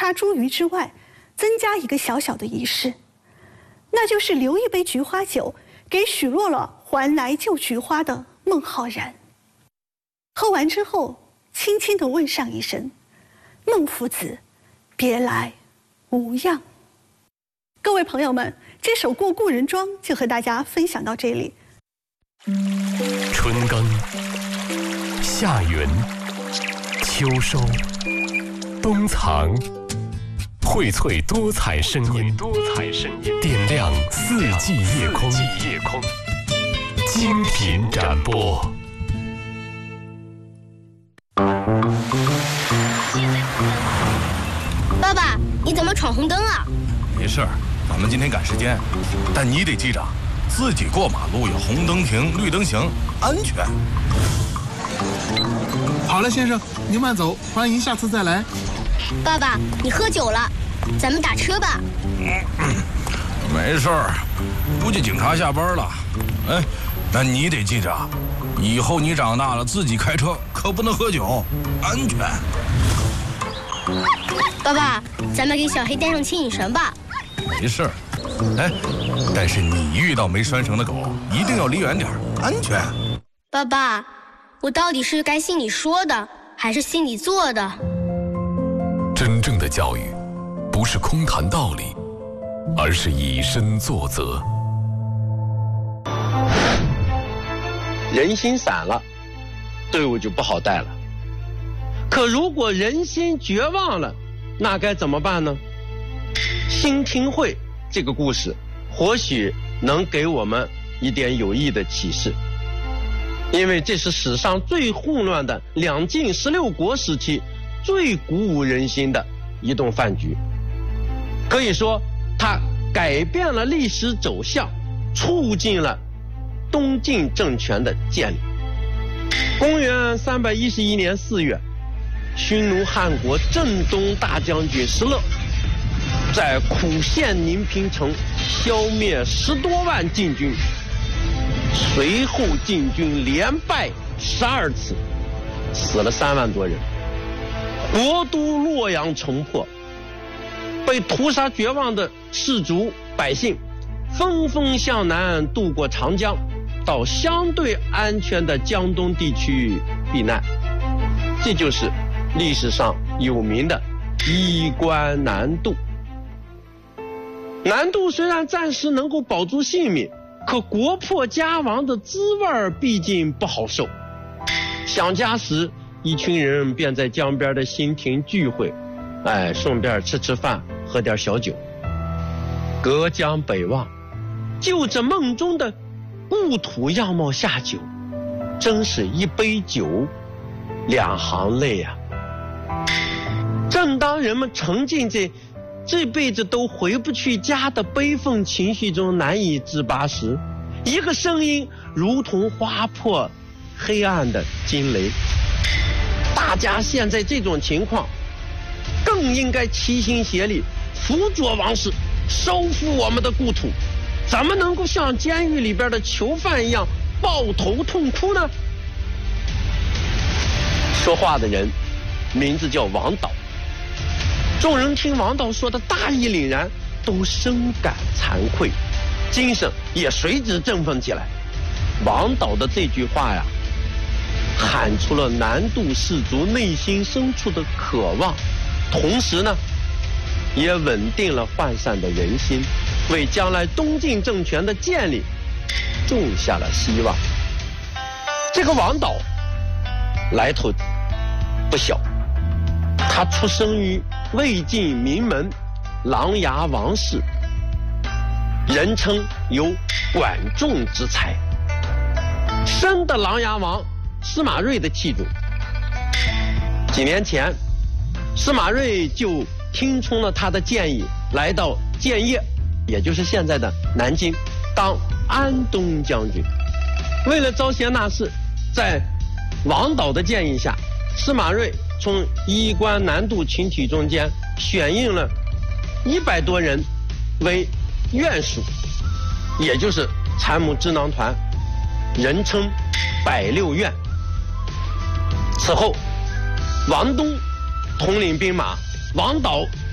插茱萸之外，增加一个小小的仪式，那就是留一杯菊花酒给许诺了还来救菊花的孟浩然。喝完之后，轻轻地问上一声：“孟夫子，别来无恙。”各位朋友们，这首《过故人庄》就和大家分享到这里。 春耕、夏耘、秋收、冬藏，荟萃多彩声音，点亮四季夜空，精品展播。 爸爸，你怎么闯红灯啊？ 没事儿，咱们今天赶时间，但你得记着，自己过马路有红灯停，绿灯行，安全。 好了，先生，您慢走，欢迎下次再来。 爸爸，你喝酒了，咱们打车吧。 没事儿，估计警察下班了。哎，但你得记着，以后你长大了自己开车可不能喝酒，安全。 爸爸，咱们给小黑带上牵引绳吧。 没事儿，哎，但是你遇到没拴绳的狗，一定要离远点，安全。 爸爸，我到底是该信你说的，还是信你做的？ 真正的教育，不是空谈道理，而是以身作则。 人心散了，队伍就不好带了。可如果人心绝望了，那该怎么办呢？兴听会这个故事或许能给我们一点有益的启示，因为这是史上最混乱的两晋16国时期最鼓舞人心的一顿饭局。可以说它改变了历史走向，促进了东晋政权的建立。公元311年4月，匈奴汗国镇东大将军石勒在苦县宁平城消灭10多万晋军，随后晋军连败12次，死了3万多人，国都洛阳城破。被屠杀绝望的士族百姓纷纷向南渡过长江，到相对安全的江东地区避难。这就是历史上有名的衣冠南渡。南渡虽然暂时能够保住性命，可国破家亡的滋味毕竟不好受。想家时，一群人便在江边的新亭聚会，顺便吃吃饭，喝点小酒。隔江北望，就着梦中的故土样貌下酒，真是一杯酒两行泪啊。正当人们沉浸在这辈子都回不去家的悲愤情绪中难以自拔时，一个声音如同划破黑暗的惊雷。大家现在这种情况更应该齐心协力，辅佐王室收复我们的故土，怎么能够像监狱里边的囚犯一样抱头痛哭呢？说话的人名字叫王导。众人听王导说的大义凛然，都深感惭愧，精神也随之振奋起来。王导的这句话呀，喊出了南渡士族内心深处的渴望，同时呢，也稳定了涣散的人心，为将来东晋政权的建立种下了希望。这个王导来头不小，他出生于魏晋名门琅琊王氏，人称有管仲之才，深得琅琊王司马睿的器重。几年前，司马睿就听从了他的建议，来到建业，也就是现在的南京，当安东将军。为了招贤纳士，在王导的建议下，司马睿从衣冠南渡群体中间选应了100多人为院属，也就是参谋智囊团，人称160院。此后，王东统领兵马，王导